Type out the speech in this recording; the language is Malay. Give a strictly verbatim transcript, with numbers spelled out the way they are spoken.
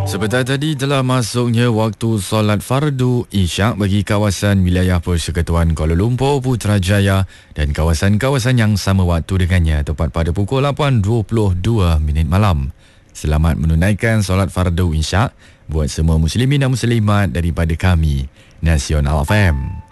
Sebentar tadi telah masuknya waktu solat fardu Isyak bagi kawasan wilayah Persekutuan Kuala Lumpur, Putrajaya dan kawasan-kawasan yang sama waktu dengannya, tepat pada pukul lapan dua puluh dua minit malam. Selamat menunaikan solat fardu Isyak buat semua muslimin dan muslimat daripada kami, Nasional F M.